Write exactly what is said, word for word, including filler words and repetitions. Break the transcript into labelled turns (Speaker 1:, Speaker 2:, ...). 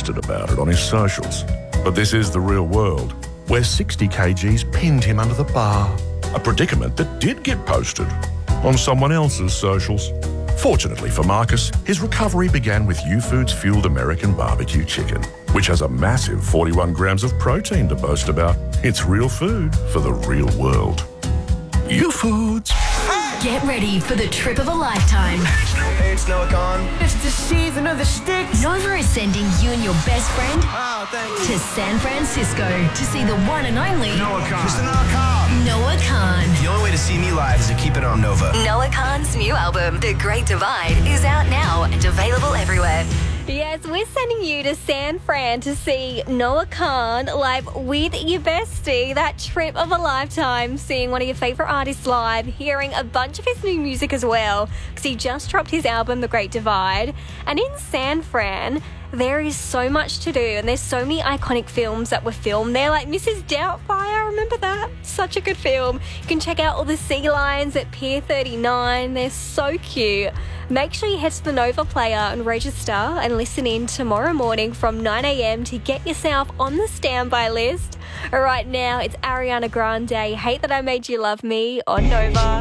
Speaker 1: boasted about it on his socials. But this is the real world, where sixty kilograms pinned him under the bar. A predicament that did get posted on someone else's socials. Fortunately for Marcus, his recovery began with U-Foods fueled American barbecue chicken, which has a massive forty-one grams of protein to boast about. It's real food for the real world. U-Foods.
Speaker 2: Get ready for the trip of a lifetime.
Speaker 3: Hey, it's Noah Khan.
Speaker 4: It's the season of the sticks.
Speaker 2: Nova is sending you and your best friend
Speaker 3: Oh, thank you.
Speaker 2: to San Francisco to see the one and only
Speaker 3: Noah Khan. Mister Noah Khan.
Speaker 2: Noah Khan.
Speaker 3: The only way to see me live is to keep it on Nova.
Speaker 2: Noah Khan's new album, The Great Divide, is out now and available everywhere.
Speaker 5: Yes, we're sending you to San Fran to see Noah Khan live with your bestie. That trip of a lifetime, seeing one of your favourite artists live, hearing a bunch of his new music as well, because he just dropped his album, The Great Divide. And in San Fran, there is so much to do, and there's so many iconic films that were filmed there, like Missus Doubtfire, remember that? Such a good film. You can check out all the sea lions at Pier thirty-nine, they're so cute. Make sure you head to the Nova Player and register and listen in tomorrow morning from nine a.m. to get yourself on the standby list. Right now, it's Ariana Grande, Hate That I Made You Love Me on Nova.